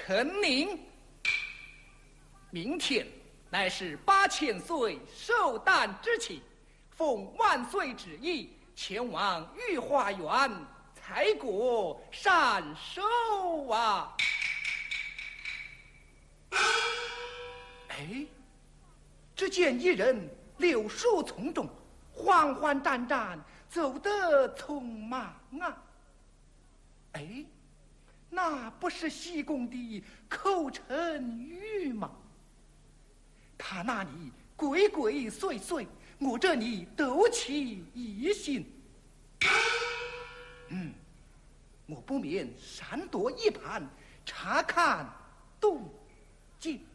臣宁。明天乃是8000岁寿诞之期，奉万岁旨意前往御花园采果善收啊！哎，只见一人柳树丛中，慌慌张张走得匆忙啊！哎，那不是西宫的寇辰玉吗？他那里鬼鬼祟祟，我这里斗起疑心。我不免闪躲一旁，查看动静。